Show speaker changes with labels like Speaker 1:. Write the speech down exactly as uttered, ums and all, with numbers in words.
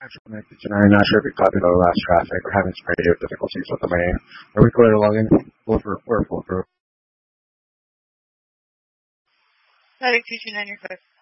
Speaker 1: Actually, I'm not sure if we caught it on the last traffic. We're having some radio difficulties with the main. Are we clear to log in? Full for, full for, full for.
Speaker 2: Heading two two nine, you're clear.